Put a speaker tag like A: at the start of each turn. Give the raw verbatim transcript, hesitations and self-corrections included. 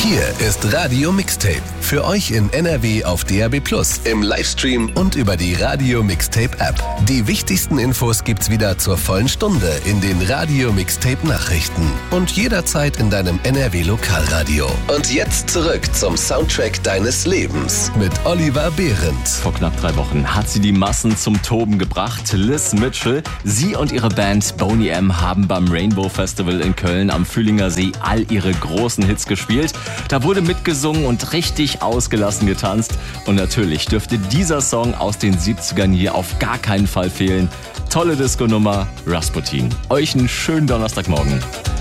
A: Hier ist Radio Mixtape. Für euch in N R W auf D A B plus, im Livestream und über die Radio Mixtape App. Die wichtigsten Infos gibt's wieder zur vollen Stunde in den Radio Mixtape Nachrichten und jederzeit in deinem N R W Lokalradio. Und jetzt zurück zum Soundtrack deines Lebens mit Oliver Behrendt.
B: Vor knapp drei Wochen hat sie die Massen zum Toben gebracht. Liz Mitchell. Sie und ihre Band Boney M haben beim Rainbow Festival in Köln am Fühlinger See all ihre großen Hits gespielt. Da wurde mitgesungen und richtig ausgelassen getanzt. Und natürlich dürfte dieser Song aus den siebzigern hier auf gar keinen Fall fehlen. Tolle Disco-Nummer, Rasputin. Euch einen schönen Donnerstagmorgen.